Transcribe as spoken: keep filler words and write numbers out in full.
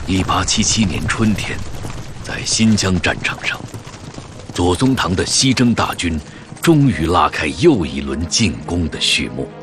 一八七七年春天，在新疆战场上，左宗棠的西征大军终于拉开又一轮进攻的序幕。